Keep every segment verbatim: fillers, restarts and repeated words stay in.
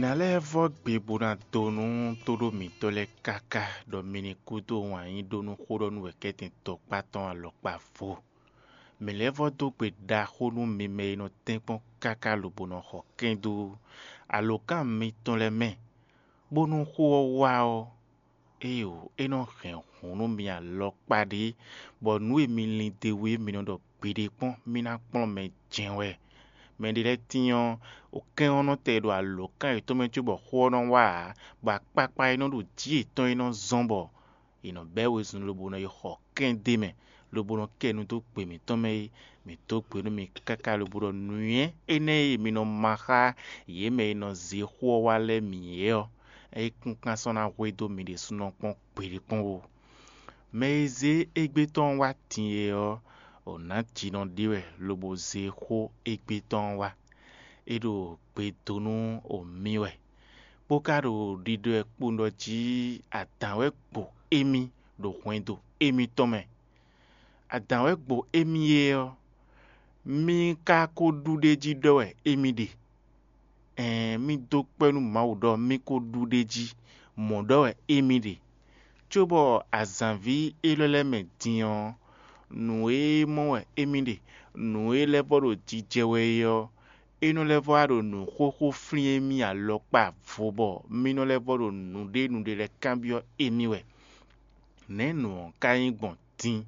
Minale vo gbebuna donu todo mi tole kaka do mini kudo wanyi donu khodo nu weketi tokpaton alokpa fo. Melevo do gbe da honu mime no tempo kaka lubono ho kendo aloka mi tole me bonu ho wao eyo eno ren honu mi alokpa de bo nu emi lindewe mi no do gbede pon mina pon me jenwe. Mais dire tiɲɔ o kɛŋɔnɔ tɛ do a lo kan e tome tso bɔ xɔnɔ wa ba kpakpa ino do die tɔn ino zɔnbɔ ino bɛ we zun lobo no xɔ kɛn de me lobo no kɛ nu to kpe mi tɔmɛ mi to kpe no mi kaka lobo no nuye ene mi no maha ye me ino zi xɔ wa le mi ye e kunkan sɔna we do mi de sunɔ kpɔn kpe de kpɔn o me ze egbetɔn wa tie o ona tino diwe lobo ze ho egbeton wa edo gbetonu o miwe pokaro dido ekpundo ji atanwe gbo emi do hwendo emi tome atanwe gbo emi ye mi ka ko dude ji dowe emi de eh mi do penu maudo mi ko dude ji mo dowe emi de chobo azanvi elole me dion nue mo emide nue levo do jijewe yo eno levo ado nu koko frie mi alokpa fobo mino levo do nu de nu de le cambio emiwe nenu kain gbon tin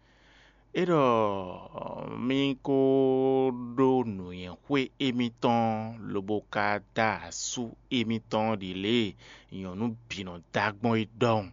edo mi ko do nu yen hwe emiton lobo ka da su emiton dile yonu bino dagbon idon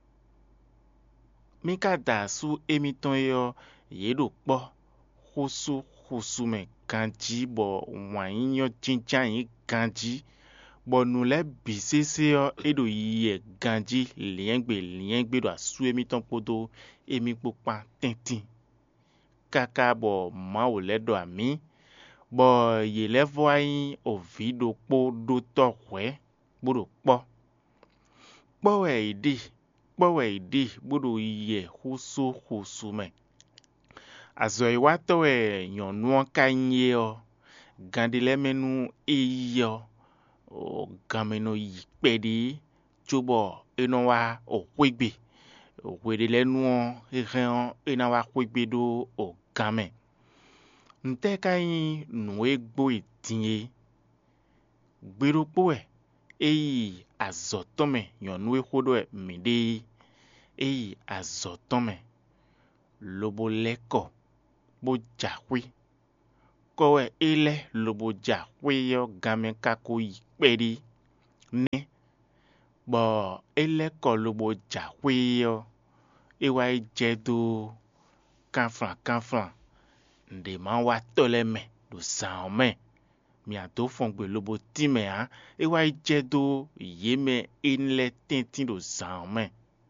mi ka da su emiton yo yedo kpo husu husu me kanji bo wanyo jinjan yi kanji bo nule bisese yo edo ye ganji liengbe liengbe do asu emiton podo emi popa tintin kaka bo ma o ledo ami bo ye levo ayin o vido po do to hwe bodo kpo kpo we idi kpo we idi bodo ye husu husu me azo iwato we nyonu kanye o gandile menu eyo o gameno yipedi chobo eno wa o hwegbe o hwedele nu ehen ena wa hwegbe do o game nte kai nu egbo itinye gbero poe eyi azotome nyonu ehodo e mide eyi azotome lobo leko bo jahwe kowe ele lobo jahwe yo game kako yipedi ne bo ele ko lobo jahwe yo ewa jedo kanfran kanfran nde ma wa tole me do san me mi ato fongbe lobo time ha ewa jedo yeme enle tintin do san me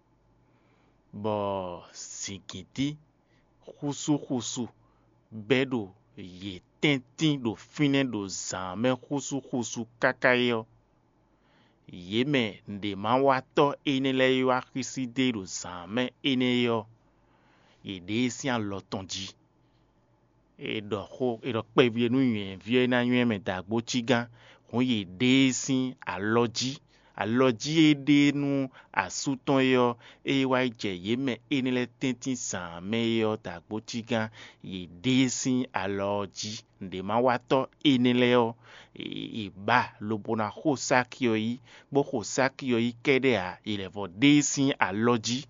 bo sikiti husu husu bedo ye tintin do fine do zame husu husu kakayo yeme nde ma wato enele yo akiside do zame eneyo yede si an lotonji edo ho edo pebie nu yen vie na yen me dagbo chigan ho yede si aloji aloji ede nu asuton yo ewa je yeme enele tintin zame yo dagbo chigan yede si aloji nde ma wato enele yo iba lobona hosaki yo yi bo hosaki yo yi kede a ilevo de si aloji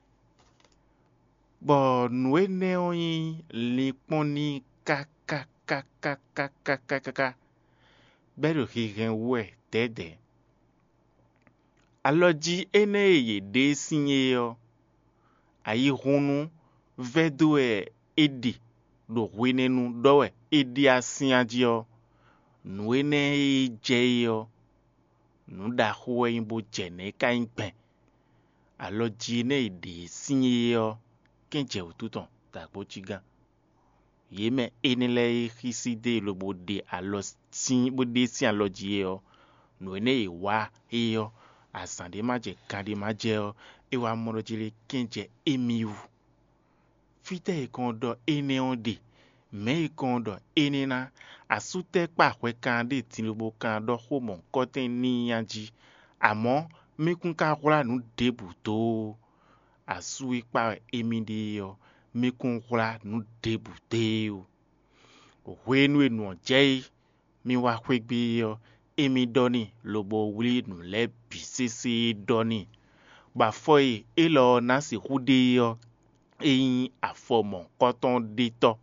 bo nuene oyin liponi kaka kaka kaka kaka bedo higen we dede aloji ene ye de sinye yo ayi hunu vedo e edi do wenenu dowe edi asianji yo nuene je yo nu da huwe imbo jene ka ingben aloji ne edi sinye yo kenje ututon dagbo chigan yeme enele hiside lobo de alo sin bo de si aloji yo nuene iwa yo asande maje kande maje yo ewa morojile kenje emiu fite kondo ene onde me kondo enina asute pa kwe kan de tinubu kan do homo kote ni yanji amo me kun ka kula nu debu to asu ipa emide yo me kun kula nu debu te yo wenu enu jei mi wa kwegbe yo emi doni lobo wuli nu le bisisi doni ba foi elo na si hude yo eyin afomo koton dito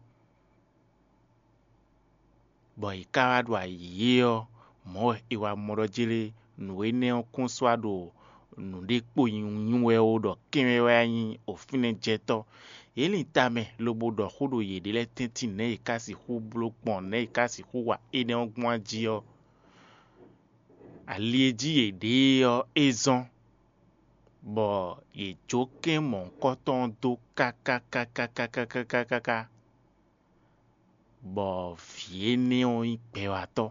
bo ikara do aye yo mo iwa morojele nu ene kun swado nu de po yin we o do kinwe wa yin ofine jeto eli tame lobo do hudo yedele tenti ne ikasi hu blokpon ne ikasi hu wa ene ogbon ji yo alieji ede yo ezon bo ye joke mon koton do kaka kaka kaka kaka kaka bo fiene o ipe wato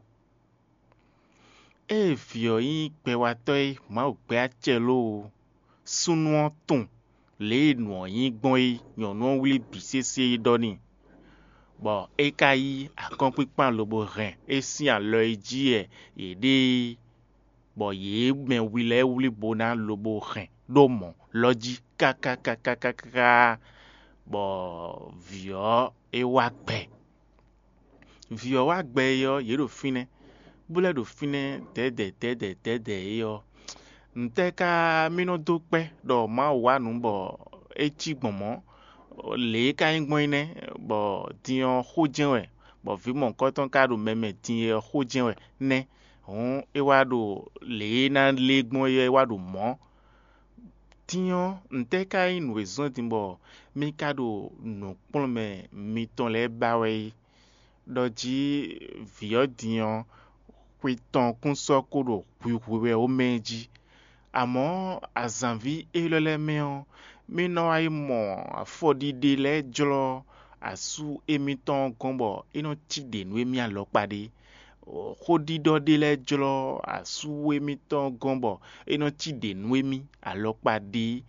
e fio ipe wato e ma o pe achelo sunu ton le nu yin gbon e yon no wili bisese doni bo e kai akon pipan lobo ren e si an lo eji e ede bo ye me wile wili bona lobo ren do mo loji kaka kaka kaka bo vio e wa gbe vio wa gbe yo ye do fine bule do fine dede dede dede yo nteka mino do pe do ma wa nu bo echi gbomo le ka ngbon ne bo dion hojenwe bo vi mon koton ka do meme tin hojenwe ne on e wa do le na le gbon ye wa do mo tiyan nteka inu ezon timbo mi ka do no pon me mi ton le bawe doji vio diyan kwiton kun so kodo kwiwe o meji amo azanvi elele meon mi no ai mo afodide le jolo asu emiton gombo ino chide nu emi alopade hodido de le jolo asu emiton gombo ino chide nu emi alopade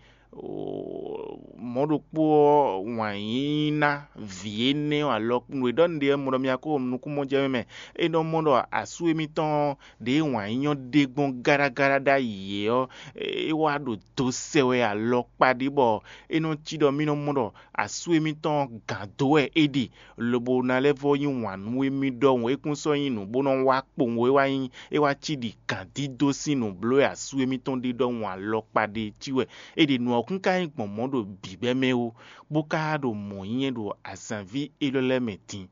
modopo wanyina viene alok nu don de mo mi ako nu kumo jeme eno modo asu emiton de wanyon de gbon gara gara da ye o e wa do to sewe alopade bo eno chido mi no modo asu emiton gado e edi lobo na levo yin wanu emi do won ekun so yin nu bono wa po we wa yin e wa chidi kandido sinu blo asu emiton de do won alopade chiwe edi nu kun ka gbon modo bibe me o boka do mo yin do azanvi elole metin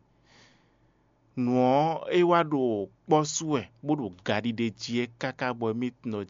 nu e wa do posu e bodo gadi de jie kaka bo mit no